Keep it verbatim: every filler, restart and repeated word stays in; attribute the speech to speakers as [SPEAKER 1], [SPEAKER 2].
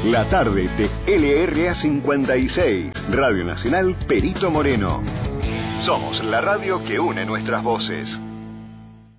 [SPEAKER 1] La tarde de L R A cincuenta y seis, Radio Nacional Perito Moreno. Somos la radio que une nuestras voces.